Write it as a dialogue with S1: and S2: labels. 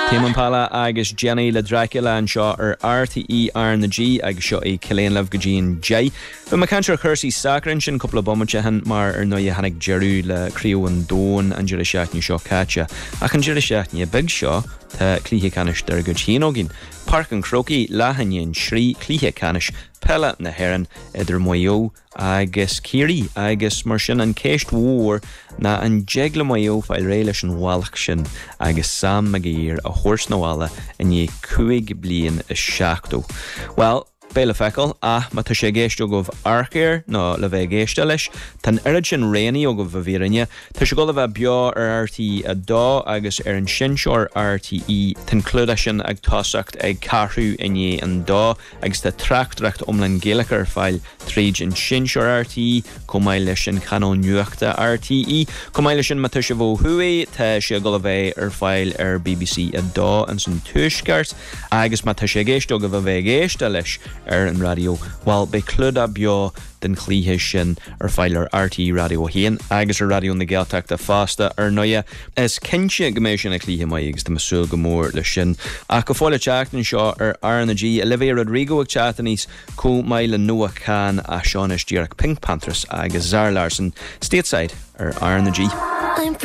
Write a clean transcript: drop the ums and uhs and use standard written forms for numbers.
S1: Téman Pala agus Jenny le Dracula an seo RTE ar na G agus seo é Cillian Love go Jean J. But ma cantar chursí sacran sin couple of bommate han mar no ye hanig Jeru le Crio an Dawn an Jira Shackney seo Katja. Ach an Jira Shackney big seo ta clíthe canis der go Chinogin. Park an Croki lahanyin Shri clíthe canis Pella na Heron idir Moyo agus Kiri agus mar sin an céist war na an jegle Moyo fáil réiles an walach sin agus Sam Magir a hors na wala in ye cuig blian is seachtó. Well, Béle fecal ma tá sé géiste go arcéir nó le bheith géiste leis tan irid sin réanaí ó go bhírinne tá sé go le bheith beo ar RTE a dá agus ar an sin seoir RTE tan clúda sin ag tásacht ag carthú inné an dá agus tá trachtracht omlan géalachar fáil tríd an sin seoir RTE comáil leis sin canón nuachta RTE comáil leis sin ma tá sé bhó hué tá sé go le bheith ar fáil ar BBC a dá an san tuisceart agus ma tá sé géiste go bheith géiste leis an radio while be cluda bio den clíthe sin ar fáilar RTE radio héan agus ar radio na Gaeltacht a fásta ar noia is cinse goméis sin a clíthe mai agus de masúil go mór le sin a go fáile teachtain seo ar na G Olivia Rodrigo ag teachtaníos có maile Noah Khan a Sean is Pink Panthers agus Zara Larson stateside ar na G.